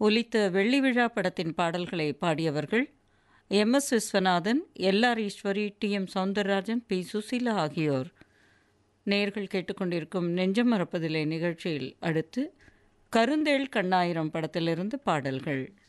ஒலித்த வெள்ளி விழா படத்தின் பாடல்களை பாடியவர்கள் MS. Viswanathan, எல்.ஆர். Eswari, TM. Soundararajan, B. Susheela ஆகியோர். நேர்கள் கேட்டுக்கொண்டிருக்கும் நெஞ்சம் மறப்பதில்லை நிகழ்ச்சியில் அடுத்து கருந்தேள் கண்ணாயிரம் படத்திலிருந்து பாடல்கள்.